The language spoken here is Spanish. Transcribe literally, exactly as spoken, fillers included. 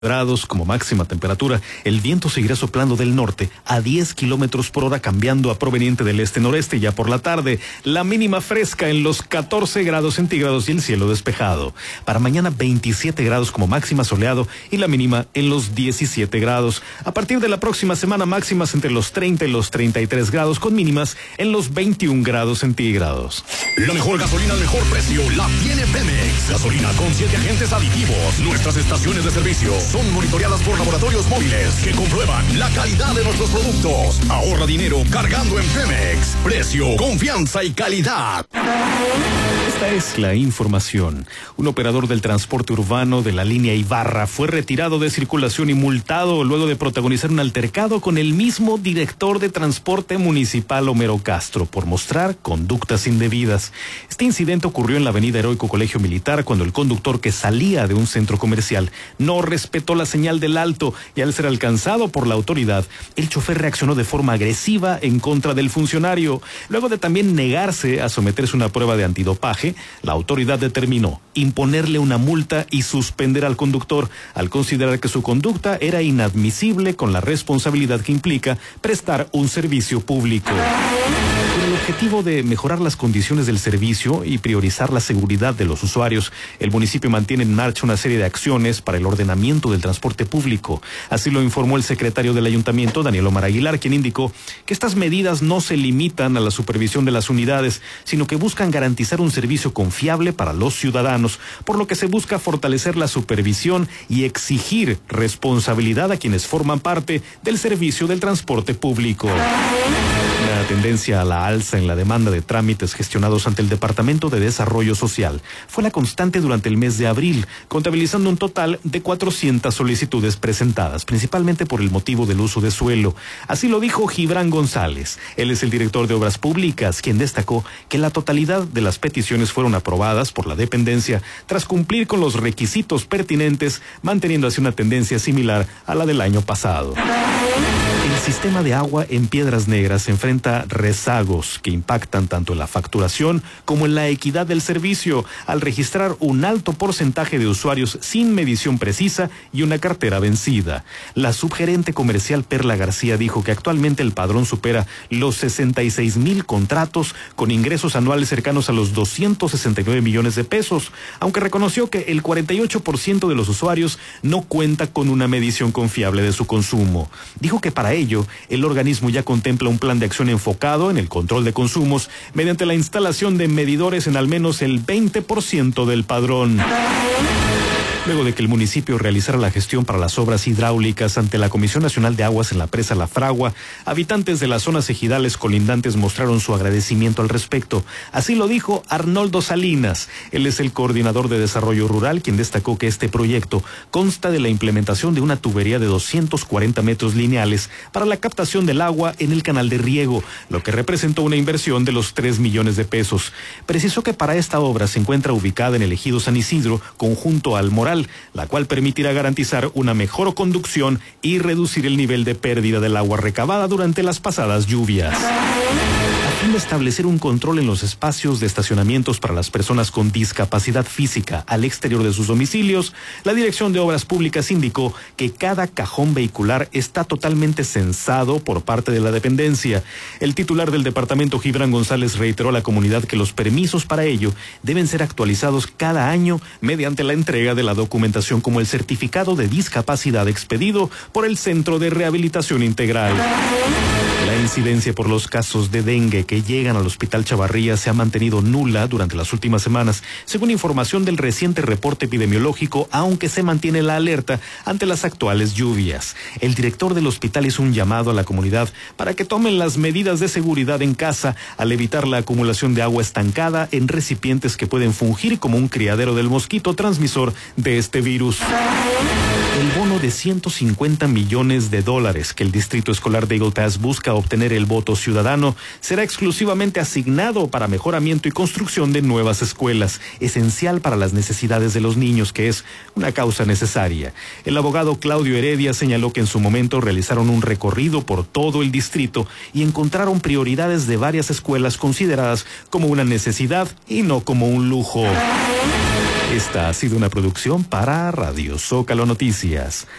grados como máxima temperatura. El viento seguirá soplando del norte a diez kilómetros por hora, cambiando a proveniente del este-noreste ya por la tarde. La mínima fresca en los catorce grados centígrados y el cielo despejado. Para mañana veintisiete grados como máxima, soleado, y la mínima en los diecisiete grados. A partir de la próxima semana, máximas entre los treinta y los treinta y tres grados, con mínimas en los veintiún grados centígrados. La mejor gasolina al mejor precio la tiene Pemex. Gasolina con siete agentes aditivos. Nuestras estaciones de servicio son monitoreadas por laboratorios móviles que comprueban la calidad de nuestros productos. Ahorra dinero cargando en Pemex. Precio, confianza y calidad. Esta es la información. Un operador del transporte urbano de la línea Ibarra fue retirado de circulación y multado luego de protagonizar un altercado con el mismo director de transporte municipal, Homero Castro, por mostrar conductas indebidas. Este incidente ocurrió en la avenida Heroico Colegio Militar cuando el conductor, que salía de un centro comercial, no respetó la señal del alto, y al ser alcanzado por la autoridad, el chofer reaccionó de forma agresiva en contra del funcionario. Luego de también negarse a someterse a una prueba de antidopaje, la autoridad determinó imponerle una multa y suspender al conductor, al considerar que su conducta era inadmisible con la responsabilidad que implica prestar un servicio público. Con el objetivo de mejorar las condiciones del servicio y priorizar la seguridad de los usuarios, el municipio mantiene en marcha una serie de acciones para el ordenamiento del transporte público. Así lo informó el secretario del ayuntamiento, Daniel Omar Aguilar, quien indicó que estas medidas no se limitan a la supervisión de las unidades, sino que buscan garantizar un servicio confiable para los ciudadanos, por lo que se busca fortalecer la supervisión y exigir responsabilidad a quienes forman parte del servicio del transporte público. La tendencia a la alza en la demanda de trámites gestionados ante el Departamento de Desarrollo Social fue la constante durante el mes de abril, contabilizando un total de cuatrocientas solicitudes presentadas, principalmente por el motivo del uso de suelo. Así lo dijo Gibran González. Él es el director de Obras Públicas, quien destacó que la totalidad de las peticiones fueron aprobadas por la dependencia tras cumplir con los requisitos pertinentes, manteniendo así una tendencia similar a la del año pasado. El sistema de agua en Piedras Negras enfrenta rezagos que impactan tanto en la facturación como en la equidad del servicio, al registrar un alto porcentaje de usuarios sin medición precisa y una cartera vencida. La subgerente comercial Perla García dijo que actualmente el padrón supera los sesenta y seis mil contratos con ingresos anuales cercanos a los doscientos sesenta y nueve millones de pesos, aunque reconoció que el cuarenta y ocho por ciento de los usuarios no cuenta con una medición confiable de su consumo. Dijo que para ello, el organismo ya contempla un plan de acción enfocado en el control de consumos mediante la instalación de medidores en al menos el veinte por ciento del padrón. Luego de que el municipio realizara la gestión para las obras hidráulicas ante la Comisión Nacional de Aguas en la presa La Fragua, habitantes de las zonas ejidales colindantes mostraron su agradecimiento al respecto. Así lo dijo Arnoldo Salinas. Él es el coordinador de desarrollo rural, quien destacó que este proyecto consta de la implementación de una tubería de doscientos cuarenta metros lineales para la captación del agua en el canal de riego, lo que representó una inversión de los tres millones de pesos. Precisó que para esta obra se encuentra ubicada en el ejido San Isidro, conjunto al Moral, la cual permitirá garantizar una mejor conducción y reducir el nivel de pérdida del agua recabada durante las pasadas lluvias. A fin de establecer un control en los espacios de estacionamientos para las personas con discapacidad física al exterior de sus domicilios, la Dirección de Obras Públicas indicó que cada cajón vehicular está totalmente censado por parte de la dependencia. El titular del departamento, Gibran González, reiteró a la comunidad que los permisos para ello deben ser actualizados cada año mediante la entrega de la documentación como el certificado de discapacidad expedido por el Centro de Rehabilitación Integral. La incidencia por los casos de dengue que llegan al Hospital Chavarría se ha mantenido nula durante las últimas semanas, según información del reciente reporte epidemiológico, aunque se mantiene la alerta ante las actuales lluvias. El director del hospital hizo un llamado a la comunidad para que tomen las medidas de seguridad en casa al evitar la acumulación de agua estancada en recipientes que pueden fungir como un criadero del mosquito transmisor de este virus. El bono de ciento cincuenta millones de dólares que el Distrito Escolar de Eagle Pass busca obtener el voto ciudadano será exclusivamente asignado para mejoramiento y construcción de nuevas escuelas, esencial para las necesidades de los niños, que es una causa necesaria. El abogado Claudio Heredia señaló que en su momento realizaron un recorrido por todo el distrito y encontraron prioridades de varias escuelas consideradas como una necesidad y no como un lujo. Esta ha sido una producción para Radio Zócalo Noticias.